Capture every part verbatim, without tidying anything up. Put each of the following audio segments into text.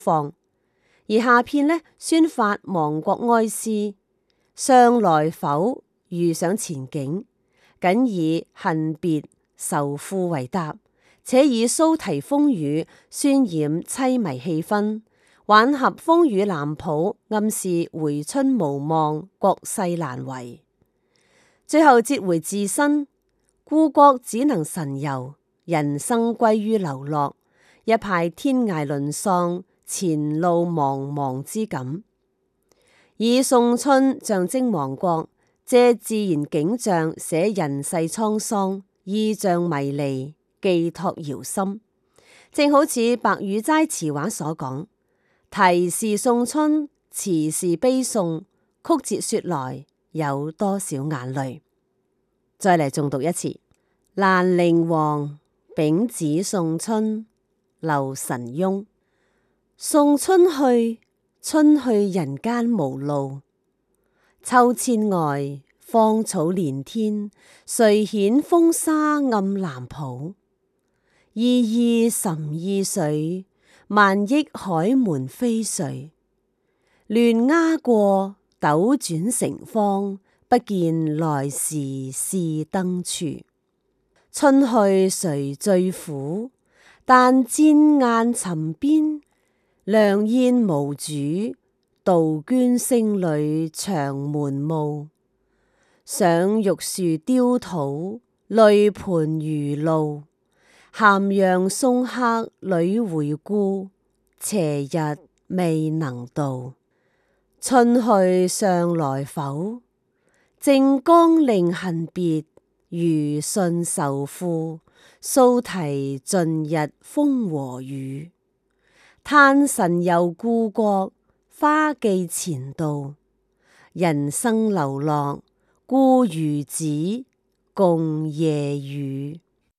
放。而下片呢，宣發亡國哀思，尚來否？遇上前景，僅以恨別愁賦為答，且以蘇堤風雨渲染淒迷氣氛，挽合風雨藍譜，暗示回春無望，國勢難維。最後折回自身，故國只能神遊，人生歸於流落，一派天涯淪喪，前路茫茫之感。以送春象徵亡國，借自然景象寫人世滄桑，意象迷離，寄託遙深。正好似白羽齋詞話所講：題是送春，詞是悲送，曲折說來有多少眼淚。再嚟重讀一次：蘭陵王，丙子送春，劉神翁。送春去，春去人間無路。秋千外，芳草連天，誰遣風沙暗藍浦？依依岑意水，萬億海門飛垂。亂鴉過，斗轉成芳，不見來時是燈處。春去誰最苦？但戰雁沉邊，良燕無主，杜鵑聲裏長門暮。上玉樹雕土，淚盤如露。咸陽送客屢回顧，斜日未能度。春去尚來否？靖江令恨別，餘信愁賦。蘇堤盡日風和雨。嘆神遊故國，花寄前度。人生流落，孤漁子，共夜雨。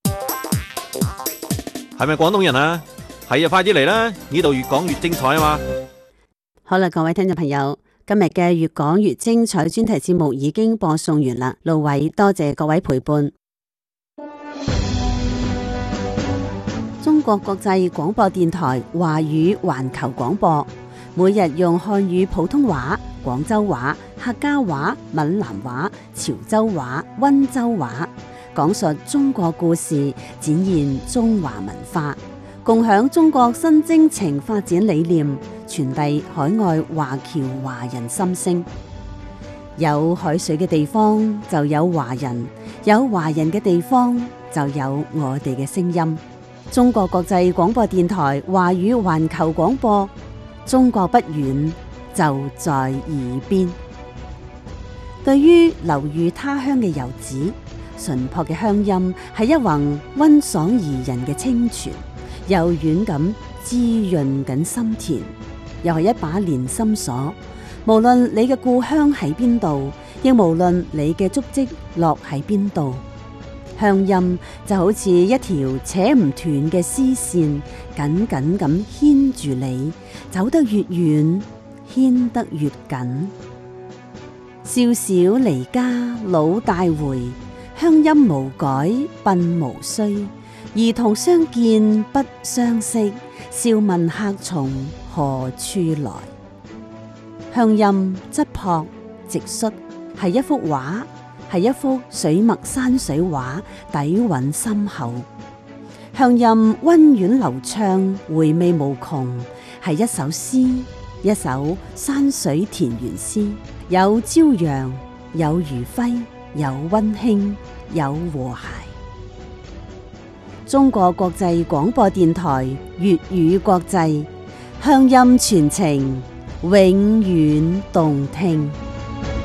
係咪廣東人啊？係啊，快啲嚟啦！呢度越講越精彩啊嘛！ 好啦，各位聽眾朋友，今日嘅越講越精彩專題節目已經播送完啦。盧偉多謝各位陪伴。中國國際廣播電台華語環球廣播，每日用漢語普通話、廣州話、客家話、閩南話、潮州話、溫州話，講述中國故事，展現中華文化，共享中國新征程發展理念，傳遞海外華僑華人心聲。有海水嘅地方就有華人，有華人嘅地方就有我哋嘅聲音。中國國際廣播電台華語環球廣播，中國不遠，就在耳邊。對於流寓他鄉嘅遊子，純樸嘅鄉音係一泓溫爽宜人嘅清泉，柔軟咁滋潤緊心田，又係一把連心鎖。無論你嘅故鄉喺邊度，亦無論你嘅足跡落喺邊度，鄉音就好似一條扯唔斷嘅絲線，緊緊咁牽住你，走得越遠，牽得越緊。少小離家老大回，鄉音無改鬢無須。兒童相見不相識，笑問客從何處來。鄉音質樸直率，係一幅畫，係一幅水墨山水畫，底蘊深厚。鄉音溫婉流暢，回味無窮，係一首詩，一首山水田園詩，有朝陽，有餘暉，有溫馨，有和諧。中國國際廣播電台粵語國際，鄉音傳情，永遠動聽。